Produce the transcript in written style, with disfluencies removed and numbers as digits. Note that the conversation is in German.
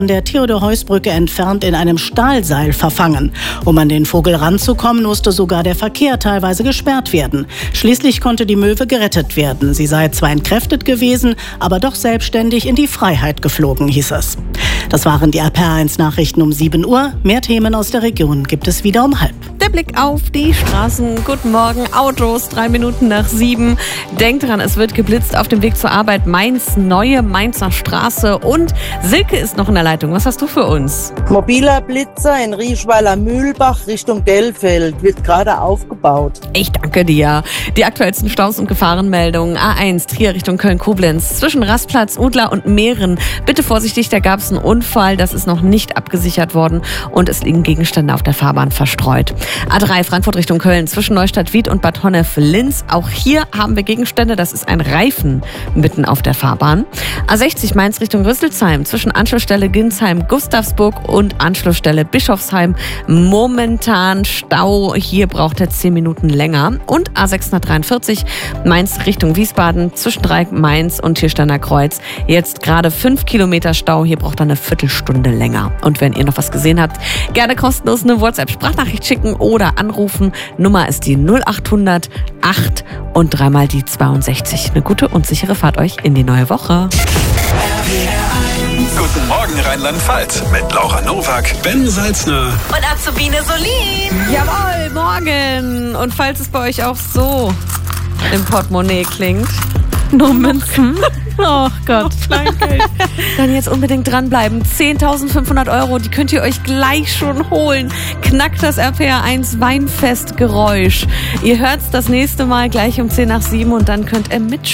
der Theodor-Heuss-Brücke entfernt in einem Stahlseil verfangen. Um an den Vogel ranzukommen, musste sogar der Verkehr teilweise gesperrt werden. Schließlich konnte die Möwe gerettet werden. Sie sei zwar entkräftet gewesen, aber doch selbstständig in die Freiheit geflogen, hieß es. Das waren die RPR1-Nachrichten um 7 Uhr. Mehr Themen aus der Region gibt es wieder um 6:30. Der Blick auf die Straßen. Guten Morgen, Autos, 3 Minuten nach 7. Denkt dran, es wird geblitzt auf dem Weg zur Arbeit. Mainz, neue Mainzer Straße. Und Silke ist noch in der Leitung. Was hast du für uns? Mobiler Blitzer in Rieschweiler Mühlbach Richtung Dellfeld wird gerade aufgebaut. Ich danke dir. Die aktuellsten Staus und Gefahrenmeldungen. A1 Trier Richtung Köln-Koblenz. Zwischen Rastplatz, Udler und Meeren. Bitte vorsichtig, da gab es einen Unfall. Das ist noch nicht abgesichert worden. Und es liegen Gegenstände auf der Fahrbahn verstreut. A3 Frankfurt Richtung Köln. Zwischen Neustadt-Wied und Bad Honnef-Linz. Auch hier haben wir Gegenstände. Das ist ein Reifen mitten auf der Fahrbahn. A60 Mainz Richtung Rüsselsheim. Zwischen Anschlussstelle Ginsheim-Gustavsburg und Anschlussstelle Bischofsheim. Momentan Stau. Hier braucht er 10 Minuten länger. Und A643 Mainz Richtung Wiesbaden. Zwischen Dreieck Mainz und Tirsteiner Kreuz. Jetzt gerade 5 Kilometer Stau. Hier braucht er eine Viertelstunde länger. Und wenn ihr noch was gesehen habt, gerne kostenlos eine WhatsApp-Sprachnachricht schicken oder anrufen. Nummer ist die 0800 8 und dreimal die 62. Eine gute und sichere Fahrt euch in die neue Woche. Guten Morgen Rheinland-Pfalz mit Laura Nowak, Ben Salzner und Azubine Solin. Jawohl, morgen. Und falls es bei euch auch so im Portemonnaie klingt, nur Münzen. Oh Gott. Dann jetzt unbedingt dranbleiben. 10.500 €, die könnt ihr euch gleich schon holen. Knackt das RPR1 Weinfestgeräusch. Ihr hört's das nächste Mal gleich um 6:50 und dann könnt ihr mitspielen.